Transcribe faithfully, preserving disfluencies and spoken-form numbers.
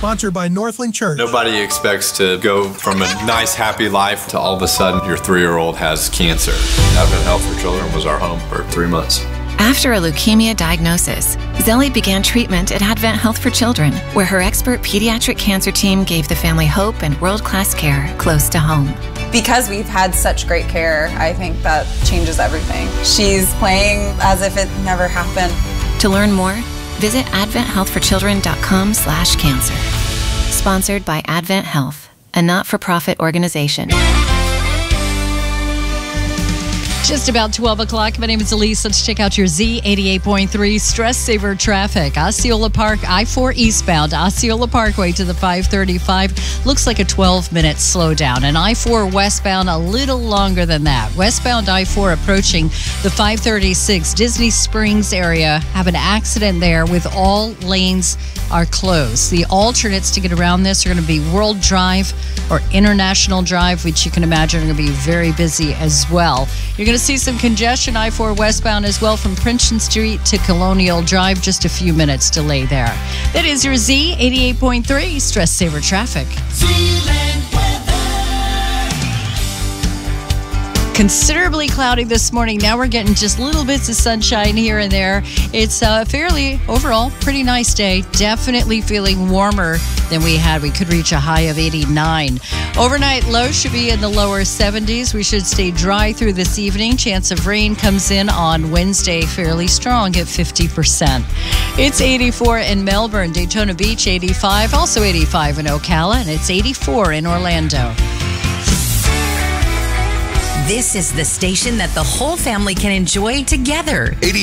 Sponsored by Northland Church. Nobody expects to go from a nice, happy life to all of a sudden your three-year-old has cancer. Advent Health for Children was our home for three months. After a leukemia diagnosis, Zelly began treatment at Advent Health for Children, where her expert pediatric cancer team gave the family hope and world-class care close to home. Because we've had such great care, I think that changes everything. She's playing as if it never happened. To learn more, visit advent health for children dot com slash cancer. Sponsored by Advent Health, a not-for-profit organization. Just about twelve o'clock. My name is Elise. Let's check out your Z eighty-eight point three Stress Saver traffic. Osceola Park, I four eastbound, Osceola Parkway to the five thirty-five. Looks like a twelve minute slowdown. And I four westbound, a little longer than that. Westbound I four approaching the five thirty-six Disney Springs area. Have an accident there with all lanes are closed. The alternates to get around this are going to be World Drive or International Drive, which you can imagine are going to be very busy as well. You're going to see some congestion I four westbound as well from Princeton Street to Colonial Drive. Just a few minutes delay there. That is your Z eighty-eight point three Stress Saver traffic. Considerably cloudy this morning. Now we're getting just little bits of sunshine here and there. It's a fairly, overall, pretty nice day. Definitely feeling warmer than we had. We could reach a high of eighty-nine. Overnight low should be in the lower seventies. We should stay dry through this evening. Chance of rain comes in on Wednesday, fairly strong at fifty percent. It's eighty-four in Melbourne, Daytona Beach eighty-five, also eighty-five in Ocala, and it's eighty-four in Orlando. This is the station that the whole family can enjoy together.